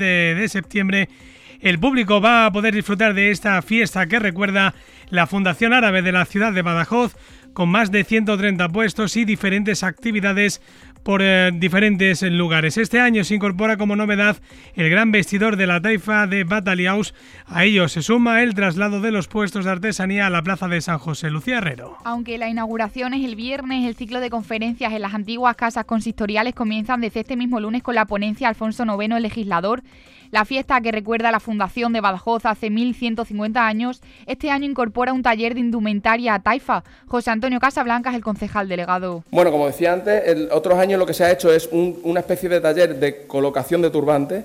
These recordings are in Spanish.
de septiembre, el público va a poder disfrutar de esta fiesta que recuerda la Fundación Árabe de la ciudad de Badajoz, con más de 130 puestos y diferentes actividades por diferentes lugares. Este año se incorpora como novedad el gran vestidor de la taifa de Bataliaus. A ello se suma el traslado de los puestos de artesanía a la plaza de San José. Lucía Herrero. Aunque la inauguración es el viernes, el ciclo de conferencias en las antiguas casas consistoriales comienzan desde este mismo lunes con la ponencia Alfonso IX, el legislador. La fiesta, que recuerda a la fundación de Badajoz hace 1150 años, este año incorpora un taller de indumentaria a taifa. José Antonio Casablanca es el concejal delegado. Bueno, como decía antes, otros años lo que se ha hecho es una especie de taller de colocación de turbantes.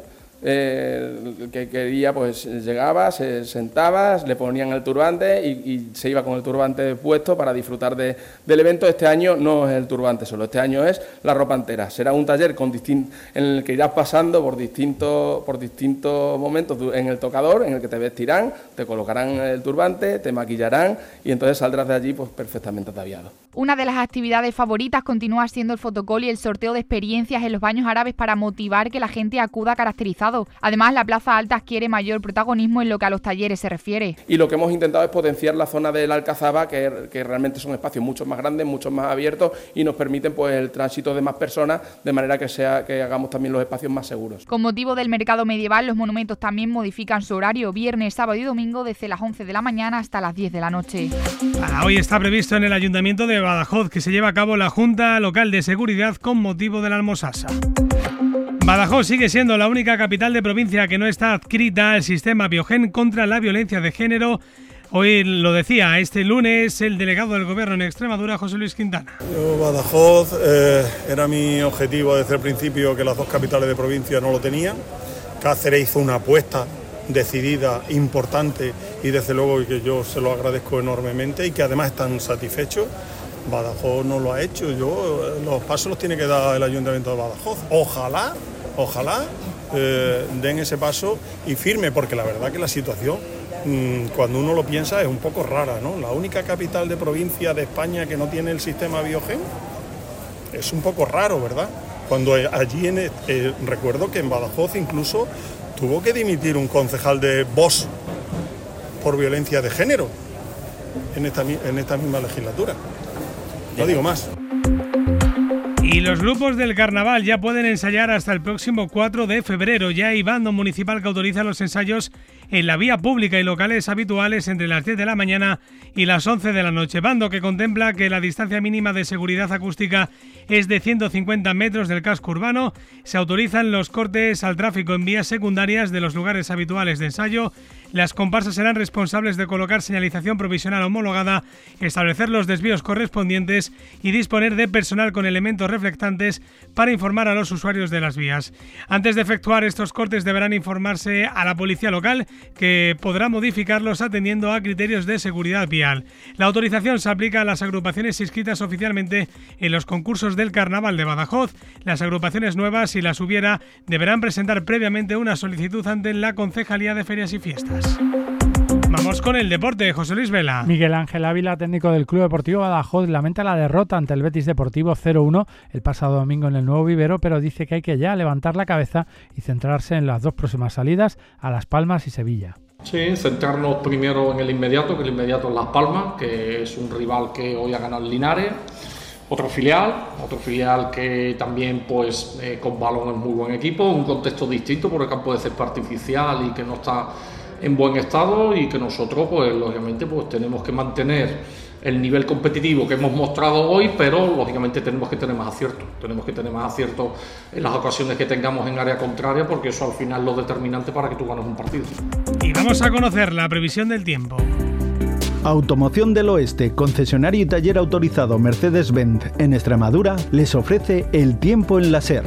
El que quería, pues llegaba, se sentaba, le ponían el turbante y se iba con el turbante puesto para disfrutar del evento. Este año no es el turbante solo, este año es la ropa entera. Será un taller en el que irás pasando por distintos momentos en el tocador, en el que te vestirán, te colocarán el turbante, te maquillarán y entonces saldrás de allí pues perfectamente ataviado. Una de las actividades favoritas continúa siendo el fotocall y el sorteo de experiencias en los baños árabes para motivar que la gente acuda caracterizado. Además, la Plaza Alta adquiere mayor protagonismo en lo que a los talleres se refiere. Y lo que hemos intentado es potenciar la zona del Alcazaba, que realmente son espacios mucho más grandes, mucho más abiertos y nos permiten pues el tránsito de más personas, de manera que hagamos también los espacios más seguros. Con motivo del mercado medieval, los monumentos también modifican su horario, viernes, sábado y domingo desde las 11 de la mañana hasta las 10 de la noche. Para hoy está previsto en el Ayuntamiento de Badajoz que se lleva a cabo la Junta Local de Seguridad con motivo de la Almosasa. Badajoz sigue siendo la única capital de provincia que no está adscrita al sistema Biogen contra la violencia de género. Hoy lo decía este lunes el delegado del Gobierno en Extremadura, José Luis Quintana. Badajoz era mi objetivo desde el principio, que las dos capitales de provincia no lo tenían. Cáceres hizo una apuesta decidida, importante y desde luego que yo se lo agradezco enormemente y que además están satisfechos. Badajoz no lo ha hecho, los pasos los tiene que dar el Ayuntamiento de Badajoz. Ojalá den ese paso y firme, porque la verdad que la situación, cuando uno lo piensa, es un poco rara, ¿no? La única capital de provincia de España que no tiene el sistema Biogen, es un poco raro, ¿verdad? Cuando allí, recuerdo que en Badajoz incluso tuvo que dimitir un concejal de Vox por violencia de género en esta misma legislatura. No digo más. Y los grupos del carnaval ya pueden ensayar hasta el próximo 4 de febrero. Ya hay bando municipal que autoriza los ensayos en la vía pública y locales habituales entre las 10 de la mañana y las 11 de la noche. Bando que contempla que la distancia mínima de seguridad acústica es de 150 metros del casco urbano. Se autorizan los cortes al tráfico en vías secundarias de los lugares habituales de ensayo. Las comparsas serán responsables de colocar señalización provisional homologada, establecer los desvíos correspondientes y disponer de personal con elementos reflectantes para informar a los usuarios de las vías. Antes de efectuar estos cortes deberán informarse a la policía local, que podrá modificarlos atendiendo a criterios de seguridad vial. La autorización se aplica a las agrupaciones inscritas oficialmente en los concursos del Carnaval de Badajoz. Las agrupaciones nuevas, si las hubiera, deberán presentar previamente una solicitud ante la Concejalía de Ferias y Fiestas. Vamos con el deporte, José Luis Vela. Miguel Ángel Ávila, técnico del Club Deportivo Badajoz, lamenta la derrota ante el Betis Deportivo 0-1 el pasado domingo en el Nuevo Vivero, pero dice que hay que ya levantar la cabeza y centrarse en las dos próximas salidas, a Las Palmas y Sevilla. Sí, centrarnos primero en el inmediato, que el inmediato es Las Palmas, que es un rival que hoy ha ganado el Linares. Otro filial que también pues con balón es muy buen equipo, un contexto distinto por el campo de césped artificial y que no está en buen estado, y que nosotros pues lógicamente pues tenemos que mantener el nivel competitivo que hemos mostrado hoy, pero lógicamente tenemos que tener más aciertos en las ocasiones que tengamos en área contraria, porque eso al final es lo determinante para que tú ganes un partido. Y vamos a conocer la previsión del tiempo. Automoción del Oeste, concesionario y taller autorizado Mercedes-Benz en Extremadura, les ofrece el tiempo en la SER.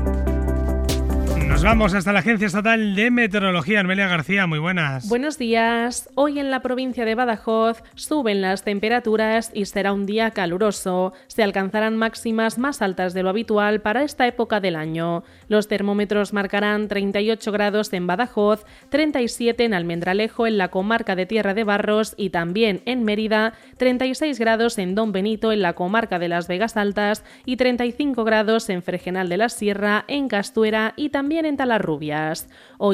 Nos vamos hasta la Agencia Estatal de Meteorología. Armelia García, muy buenas. Buenos días. Hoy en la provincia de Badajoz suben las temperaturas y será un día caluroso. Se alcanzarán máximas más altas de lo habitual para esta época del año. Los termómetros marcarán 38 grados en Badajoz, 37 en Almendralejo, en la comarca de Tierra de Barros, y también en Mérida, 36 grados en Don Benito, en la comarca de Las Vegas Altas, y 35 grados en Fregenal de la Sierra, en Castuera y también frente a las Rubias. Hoy